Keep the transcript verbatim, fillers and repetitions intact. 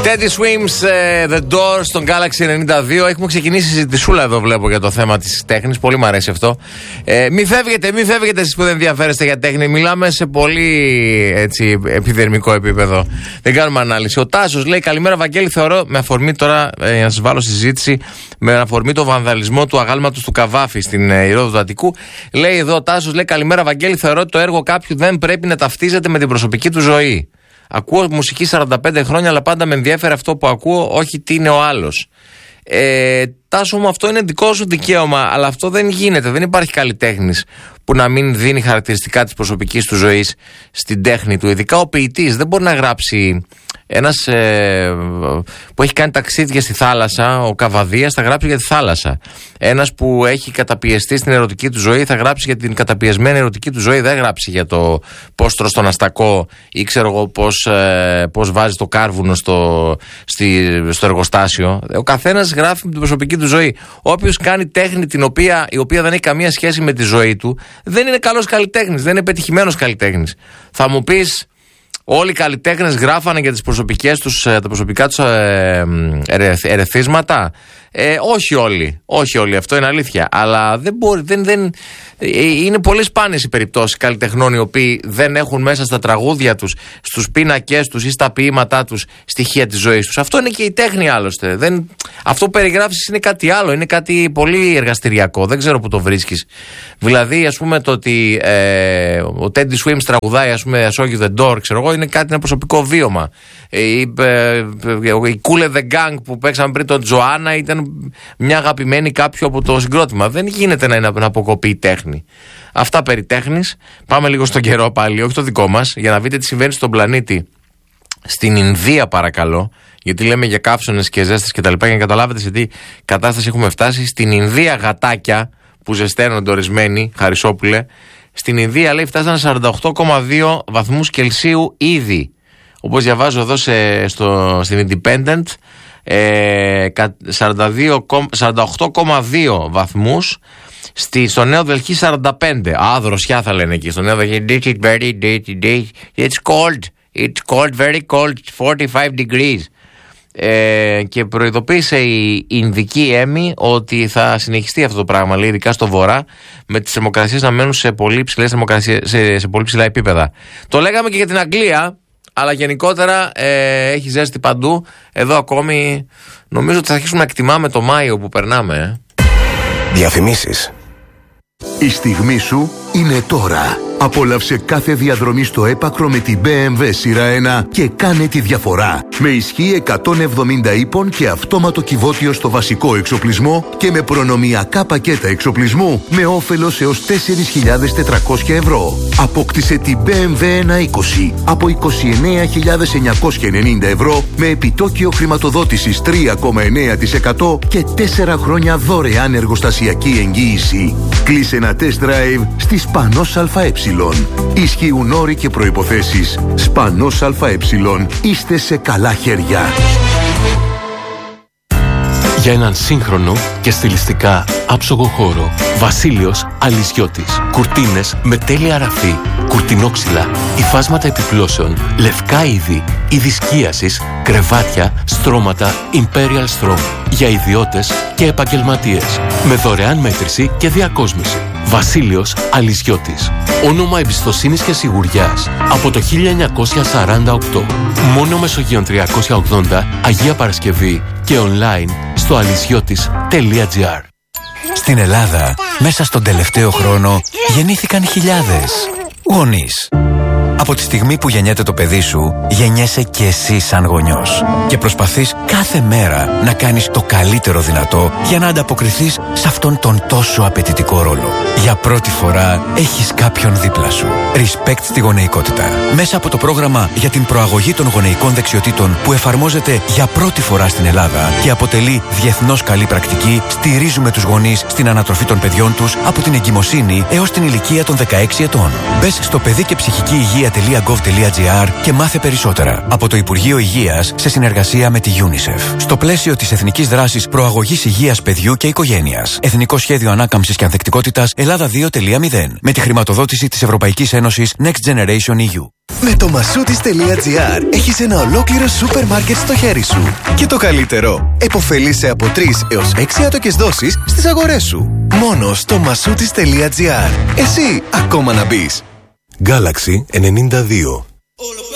Teddy Swims, uh, The Doors, στον Galaxy ενενήντα δύο. Έχουμε ξεκινήσει συζητησούλα εδώ, βλέπω, για το θέμα της τέχνης. Πολύ μου αρέσει αυτό. Ε, μη φεύγετε, μη φεύγετε εσείς που δεν ενδιαφέρεστε για τέχνη. Μιλάμε σε πολύ έτσι, επιδερμικό επίπεδο. Δεν κάνουμε ανάλυση. Ο Τάσος λέει: καλημέρα, Βαγγέλη. Θεωρώ, με αφορμή τώρα, ε, να σας βάλω στη συζήτηση, με αφορμή το βανδαλισμό του αγάλματος του Καβάφη στην ε, Ηρόδο του Αττικού. Λέει εδώ ο Τάσος: λέει, καλημέρα, Βαγγέλη. Θεωρώ ότι το έργο κάποιου δεν πρέπει να ταυτίζεται με την προσωπική του ζωή. Ακούω μουσική σαράντα πέντε χρόνια, αλλά πάντα με ενδιαφέρει αυτό που ακούω, όχι τι είναι ο άλλος. Ε, Τάσο μου, αυτό είναι δικό σου δικαίωμα, αλλά αυτό δεν γίνεται. Δεν υπάρχει καλλιτέχνης που να μην δίνει χαρακτηριστικά της προσωπικής του ζωής στην τέχνη του. Ειδικά ο ποιητής δεν μπορεί να γράψει. Ένας ε, που έχει κάνει ταξίδια στη θάλασσα, ο Καβαδίας, θα γράψει για τη θάλασσα. Ένας που έχει καταπιεστεί στην ερωτική του ζωή θα γράψει για την καταπιεσμένη ερωτική του ζωή. Δεν γράψει για το πώς τρως τον αστακό ή ξέρω εγώ πώς, ε, πώς βάζει το κάρβουνο στο, στη, στο εργοστάσιο. Ο καθένας γράφει με την προσωπική του ζωή. Όποιος κάνει τέχνη την οποία, η οποία δεν έχει καμία σχέση με τη ζωή του, δεν είναι καλός καλλιτέχνης, δεν είναι πετυχημένος καλλιτέχνης. Θα μου πεις, όλοι οι καλλιτέχνες γράφανε για τις προσωπικές τους, τα προσωπικά τους ε, ε, ερεθίσματα. Ε, όχι όλοι. Όχι όλοι. Αυτό είναι αλήθεια. Αλλά δεν μπορεί, δεν, δεν, ε, είναι πολύ σπάνιες οι περιπτώσεις καλλιτεχνών οι οποίοι δεν έχουν μέσα στα τραγούδια τους, στους πίνακες τους ή στα ποίηματά τους στοιχεία της ζωής τους. Αυτό είναι και η τέχνη άλλωστε. Δεν, αυτό που περιγράφεις είναι κάτι άλλο. Είναι κάτι πολύ εργαστηριακό. Δεν ξέρω που το βρίσκεις. Δηλαδή, ας πούμε, το ότι ε, ο Teddy Swims τραγουδάει, ας πούμε, Show You the Door, ξέρω εγώ, είναι κάτι, ένα προσωπικό βίωμα. Ε, η, ε, η Cool and the Gang που παίξαμε πριν, τον Τζοάννα, ήταν μια αγαπημένη κάποιου από το συγκρότημα. Δεν γίνεται να είναι να αποκοπεί η τέχνη. Αυτά περί τέχνης. Πάμε λίγο στον καιρό πάλι, όχι το δικό μας, για να δείτε τι συμβαίνει στον πλανήτη. Στην Ινδία, παρακαλώ, γιατί λέμε για καύσονες και ζέστες και τα λοιπά, για να καταλάβετε σε τι κατάσταση έχουμε φτάσει. Στην Ινδία, γατάκια που ζεσταίνονται ορισμένοι, Χαρισόπουλε, στην Ινδία λέει φτάσανε σαράντα οκτώ κόμμα δύο βαθμούς Κελσίου ήδη. Όπως διαβάζω εδώ σε, στο, στην Independent, ε, σαράντα οκτώ κόμμα δύο βαθμούς, στη, στο Νέο Δελχή σαράντα πέντε. Α, δροσιά θα λένε εκεί στο Νέο Δελχή. It's cold, it's cold, very cold, forty-five degrees. Ε, και προειδοποίησε η Ινδική Έμι ότι θα συνεχιστεί αυτό το πράγμα, λέει, ειδικά στο βορρά, με τις θερμοκρασίες να μένουν σε πολύ, σε, σε πολύ ψηλά επίπεδα. Το λέγαμε και για την Αγγλία, αλλά γενικότερα ε, έχει ζέστη παντού. Εδώ ακόμη νομίζω ότι θα αρχίσουμε να εκτιμάμε το Μάιο που περνάμε. Ε. Διαφημίσεις. Η στιγμή σου είναι τώρα. Απόλαυσε κάθε διαδρομή στο έπακρο με την μπι εμ ντάμπλιου σειρά ένα και κάνε τη διαφορά. Με ισχύ εκατόν εβδομήντα ύπων και αυτόματο κυβότιο στο βασικό εξοπλισμό και με προνομιακά πακέτα εξοπλισμού με όφελος έως τέσσερις χιλιάδες τετρακόσια ευρώ. Απόκτησε την μπι εμ ντάμπλιου εκατόν είκοσι από είκοσι εννέα χιλιάδες εννιακόσια ενενήντα ευρώ με επιτόκιο χρηματοδότησης τρία κόμμα εννέα τοις εκατό και τέσσερα χρόνια δωρεάν εργοστασιακή εγγύηση. Κλείσε ένα test drive στη Σπανός ΑΕ. Ισχύουν όροι και προϋποθέσεις. Σπανός ΑΕ. Είστε σε καλά χέρια. Για έναν σύγχρονο και στιλιστικά άψογο χώρο, Βασίλειος Αλυσιώτης. Κουρτίνες με τέλεια ραφή, κουρτινόξυλα, υφάσματα επιπλώσεων, λευκά είδη, είδη σκίασης, κρεβάτια, στρώματα Imperial Strong. Για ιδιώτες και επαγγελματίες. Με δωρεάν μέτρηση και διακόσμηση. Βασίλειος Αλυσιώτης. Όνομα εμπιστοσύνης και σιγουριάς από το χίλια εννιακόσια σαράντα οκτώ. Μόνο Μεσογείων τριακόσια ογδόντα, Αγία Παρασκευή και online στο αλυσιώτης τελεία τζι άρ. Στην Ελλάδα, μέσα στον τελευταίο χρόνο, γεννήθηκαν χιλιάδες γονείς. Από τη στιγμή που γεννιέται το παιδί σου, γεννιέσαι και εσύ σαν γονιός. Και προσπαθείς κάθε μέρα να κάνεις το καλύτερο δυνατό για να ανταποκριθείς σε αυτόν τον τόσο απαιτητικό ρόλο. Για πρώτη φορά έχεις κάποιον δίπλα σου. Respect στη γονεϊκότητα. Μέσα από το πρόγραμμα για την προαγωγή των γονεϊκών δεξιοτήτων που εφαρμόζεται για πρώτη φορά στην Ελλάδα και αποτελεί διεθνώς καλή πρακτική, στηρίζουμε τους γονείς στην ανατροφή των παιδιών τους από την εγκυμοσύνη έως την ηλικία των δεκαέξι ετών. Μπες στο παιδί και ψυχική υγεία υγεία τελεία γκοβ τελεία τζι άρ και μάθε περισσότερα. Από το Υπουργείο Υγείας σε συνεργασία με τη UNICEF. Στο πλαίσιο της Εθνικής Δράσης Προαγωγής Υγείας Παιδιού και Οικογένειας. Εθνικό Σχέδιο Ανάκαμψης και Ανθεκτικότητας Ελλάδα δύο τελεία μηδέν. Με τη χρηματοδότηση της Ευρωπαϊκής Ένωσης Next Generation ι γιου. Με το μασούτις τελεία τζι άρ έχεις ένα ολόκληρο σούπερ μάρκετ στο χέρι σου. Και το καλύτερο, επωφελείσαι από τρεις έως έξι άτοκες δόσεις στις αγορές σου. Μόνο στο μασούτις τελεία τζι άρ. Εσύ ακόμα να μπεις. Galaxy ενενήντα δύο.